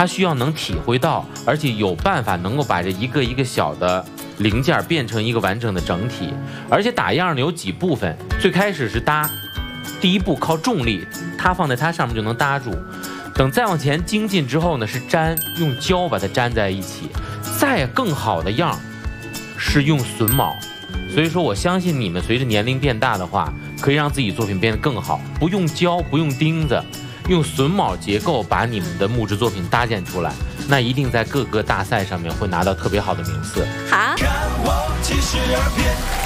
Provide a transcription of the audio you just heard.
他需要能体会到，而且有办法能够把这一个一个小的零件变成一个完整的整体。而且打样呢有几部分，最开始是搭，第一步靠重力，它放在它上面就能搭住。等再往前精进之后呢，是粘，用胶把它粘在一起。再更好的样是用榫卯。所以说我相信你们随着年龄变大的话，可以让自己作品变得更好，不用胶，不用钉子，用榫卯结构把你们的木质作品搭建出来，那一定在各个大赛上面会拿到特别好的名次。 好。 看我气势而变。